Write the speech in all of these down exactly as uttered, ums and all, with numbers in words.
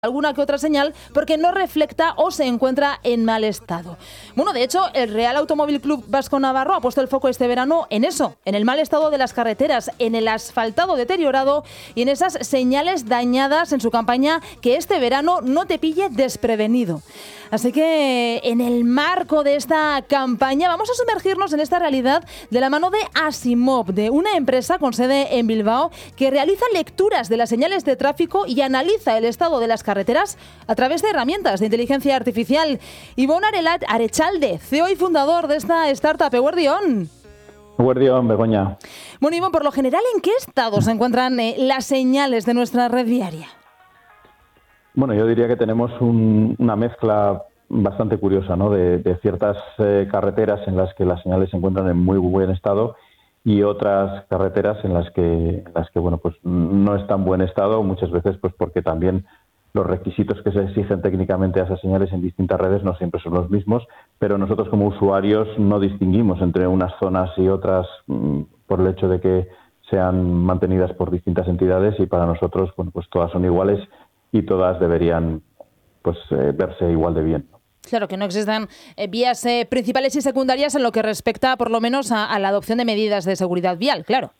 alguna que otra señal porque no refleja o se encuentra en mal estado. Bueno, de hecho, el Real Automóvil Club Vasco Navarro ha puesto el foco este verano en eso, en el mal estado de las carreteras, en el asfaltado deteriorado y en esas señales dañadas en su campaña Que este verano no te pille desprevenido. Así que en el marco de esta campaña vamos a sumergirnos en esta realidad de la mano de Asimov, de una empresa con sede en Bilbao que realiza lecturas de las señales de tráfico y analiza el estado de las carreteras a través de herramientas de inteligencia artificial. Ivón Arelat Arechalde, C E O y fundador de esta startup. Eguerdión. Eguerdión, Begoña. Bueno, Ivón, por lo general, ¿en qué estado se encuentran eh, las señales de nuestra red viaria? Bueno, yo diría que tenemos un, una mezcla bastante curiosa, ¿no? De, de ciertas eh, carreteras en las que las señales se encuentran en muy buen estado y otras carreteras en las que, en las que bueno, pues no están en buen estado, muchas veces pues porque también los requisitos que se exigen técnicamente a esas señales en distintas redes no siempre son los mismos, pero nosotros como usuarios no distinguimos entre unas zonas y otras mmm, por el hecho de que sean mantenidas por distintas entidades, y para nosotros, bueno, pues todas son iguales y todas deberían pues eh, verse igual de bien, ¿no? Claro, que no existan eh, vías eh, principales y secundarias en lo que respecta, por lo menos, a, a la adopción de medidas de seguridad vial, claro.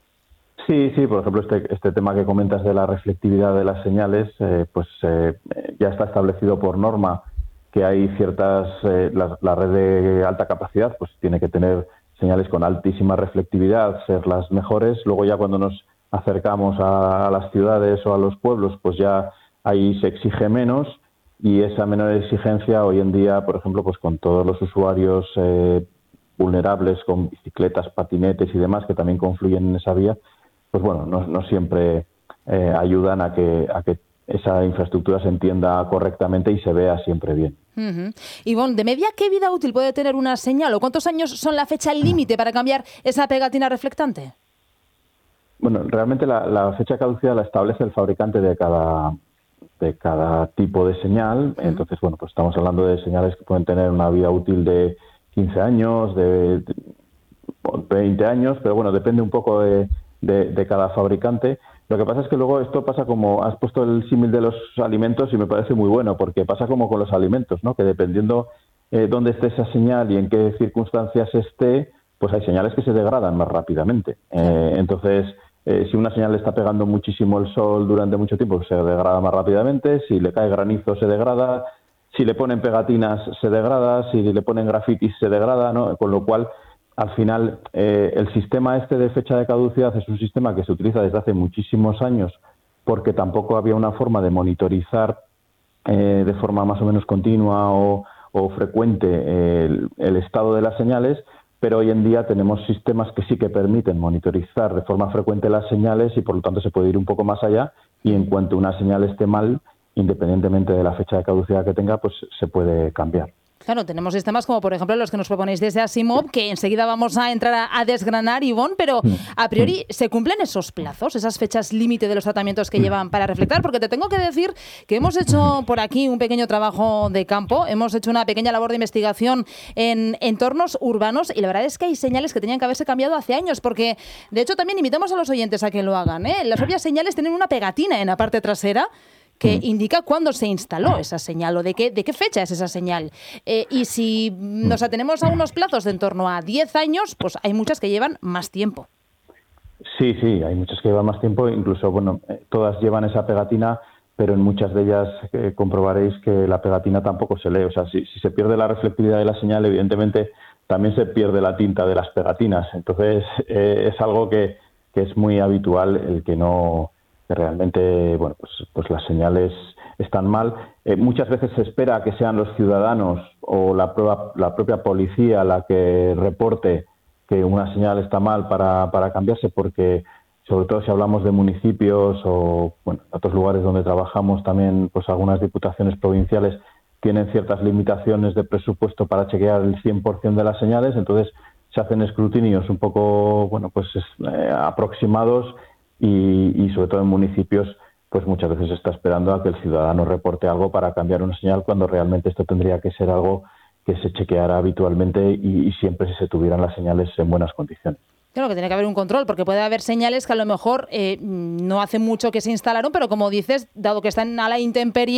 Sí, sí, por ejemplo, este, este tema que comentas de la reflectividad de las señales, eh, pues eh, ya está establecido por norma que hay ciertas, eh, la, la red de alta capacidad pues tiene que tener señales con altísima reflectividad, ser las mejores. Luego ya cuando nos acercamos a, a las ciudades o a los pueblos, pues ya ahí se exige menos, y esa menor exigencia hoy en día, por ejemplo, pues con todos los usuarios eh, vulnerables, con bicicletas, patinetes y demás que también confluyen en esa vía, pues bueno, no, no siempre eh, ayudan a que, a que esa infraestructura se entienda correctamente y se vea siempre bien. Uh-huh. Ivón, ¿de media qué vida útil puede tener una señal o cuántos años son la fecha límite para cambiar esa pegatina reflectante? Bueno, realmente la, la fecha de caducidad la establece el fabricante de cada de cada tipo de señal. Uh-huh. Entonces, bueno, pues estamos hablando de señales que pueden tener una vida útil de quince años, de, de veinte años, pero bueno, depende un poco de, de, de cada fabricante. Lo que pasa es que luego esto pasa como, has puesto el símil de los alimentos y me parece muy bueno, porque pasa como con los alimentos, ¿no? Que dependiendo eh, dónde esté esa señal y en qué circunstancias esté, pues hay señales que se degradan más rápidamente. Eh, entonces, Eh, si una señal le está pegando muchísimo el sol durante mucho tiempo, se degrada más rápidamente. Si le cae granizo, se degrada. Si le ponen pegatinas, se degrada. Si le ponen grafitis, se degrada, ¿no? Con lo cual, al final, eh, el sistema este de fecha de caducidad es un sistema que se utiliza desde hace muchísimos años, porque tampoco había una forma de monitorizar eh, de forma más o menos continua o, o frecuente eh, el, el estado de las señales. Pero hoy en día tenemos sistemas que sí que permiten monitorizar de forma frecuente las señales y por lo tanto se puede ir un poco más allá, y en cuanto una señal esté mal, independientemente de la fecha de caducidad que tenga, pues se puede cambiar. Claro, tenemos sistemas como, por ejemplo, los que nos proponéis desde Asimov, que enseguida vamos a entrar a, a desgranar, Ivón, pero a priori, ¿se cumplen esos plazos, esas fechas límite de los tratamientos que llevan para reflectar? Porque te tengo que decir que hemos hecho por aquí un pequeño trabajo de campo, hemos hecho una pequeña labor de investigación en entornos urbanos y la verdad es que hay señales que tenían que haberse cambiado hace años, porque de hecho también invitamos a los oyentes a que lo hagan, ¿eh? Las propias señales tienen una pegatina en la parte trasera que indica cuándo se instaló esa señal o de qué, de qué fecha es esa señal. Eh, y si nos atenemos a unos plazos de en torno a diez años, pues hay muchas que llevan más tiempo. Sí, sí, hay muchas que llevan más tiempo, incluso, bueno, eh, todas llevan esa pegatina, pero en muchas de ellas eh, comprobaréis que la pegatina tampoco se lee. O sea, si, si se pierde la reflectividad de la señal, evidentemente también se pierde la tinta de las pegatinas. Entonces, eh, es algo que, que es muy habitual el que no... que realmente, bueno, pues, pues las señales están mal. Eh, muchas veces se espera que sean los ciudadanos o la, prueba, la propia policía la que reporte que una señal está mal para, para cambiarse, porque sobre todo si hablamos de municipios o bueno, otros lugares donde trabajamos también, pues algunas diputaciones provinciales tienen ciertas limitaciones de presupuesto para chequear el cien por ciento de las señales, entonces se hacen escrutinios un poco, bueno, pues eh, aproximados. Y, y sobre todo en municipios, pues muchas veces se está esperando a que el ciudadano reporte algo para cambiar una señal, cuando realmente esto tendría que ser algo que se chequeara habitualmente y, y siempre se tuvieran las señales en buenas condiciones. Claro que tiene que haber un control, porque puede haber señales que a lo mejor eh, no hace mucho que se instalaron, pero como dices, dado que están a la intemperie,